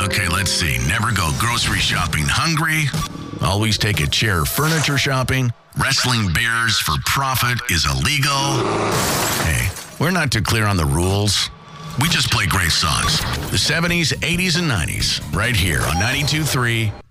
Okay, let's see. Never go grocery shopping hungry. Always take a chair furniture shopping. Wrestling bears for profit is illegal. Hey, we're not too clear on the rules. We just play great songs. The 70s, 80s, and 90s. Right here on 92.3